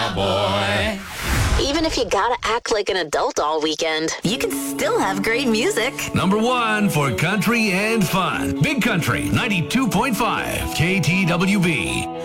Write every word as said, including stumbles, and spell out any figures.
cowboy. Even if you gotta act like an adult all weekend, you can still have great music. Number one for country and fun. Big Country, ninety-two point five K T W B.